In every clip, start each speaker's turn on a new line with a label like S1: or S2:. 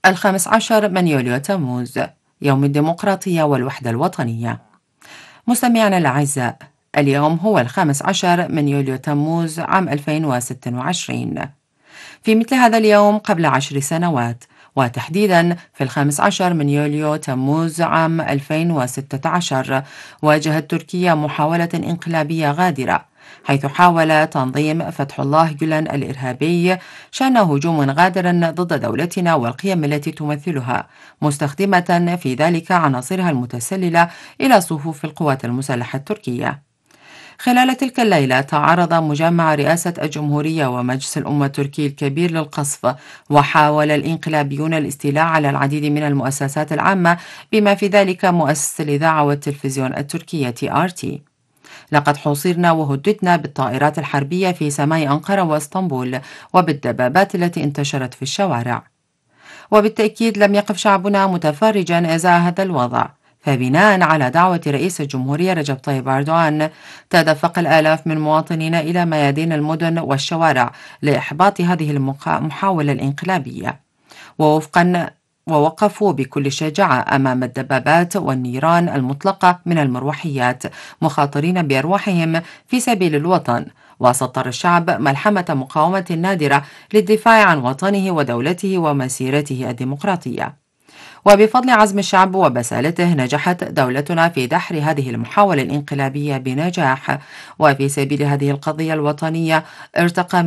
S1: 15 من يوليو تموز، يوم الديمقراطية والوحدة الوطنية. مستمعينا الأعزاء، اليوم هو 15 من يوليو تموز عام 2026. في مثل هذا اليوم قبل 10 سنوات، وتحديدا في 15 من يوليو تموز عام 2016، واجهت تركيا محاولة انقلابية غادرة، حيث حاول تنظيم فتح الله جولان الإرهابي شن هجوم غادر ضد دولتنا والقيم التي تمثلها، مستخدمة في ذلك عناصرها المتسللة إلى صفوف القوات المسلحة التركية. خلال تلك الليلة تعرض مجمع رئاسة الجمهورية ومجلس الأمة التركي الكبير للقصف، وحاول الإنقلابيون الاستيلاء على العديد من المؤسسات العامة، بما في ذلك مؤسسة الإذاعة والتلفزيون التركية RT. لقد حوصرنا وهددنا بالطائرات الحربية في سماء أنقرة واسطنبول، وبالدبابات التي انتشرت في الشوارع. وبالتأكيد لم يقف شعبنا متفرجا إزاء هذا الوضع، فبناء على دعوة رئيس الجمهورية رجب طيب أردوغان، تدفق الآلاف من مواطنينا إلى ميادين المدن والشوارع لإحباط هذه المحاولة الانقلابية، ووفقا ووقفوا بكل شجاعة أمام الدبابات والنيران المطلقة من المروحيات، مخاطرين بأرواحهم في سبيل الوطن. وسطر الشعب ملحمة مقاومة نادرة للدفاع عن وطنه ودولته ومسيرته الديمقراطية. وبفضل عزم الشعب وبسالته نجحت دولتنا في دحر هذه المحاولة الانقلابية بنجاح. وفي سبيل هذه القضية الوطنية ارتقى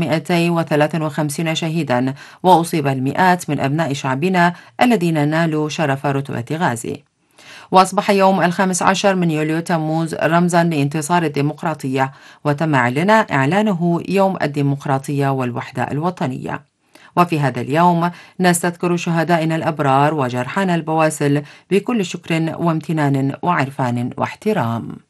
S1: 253 شهيدا، وأصيب المئات من أبناء شعبنا الذين نالوا شرف رتبة غازي. وأصبح يوم 15 من يوليو تموز رمزا لانتصار الديمقراطية، وتم إعلانه يوم الديمقراطية والوحدة الوطنية. وفي هذا اليوم نستذكر شهدائنا الأبرار وجرحانا البواسل بكل شكر وامتنان وعرفان واحترام.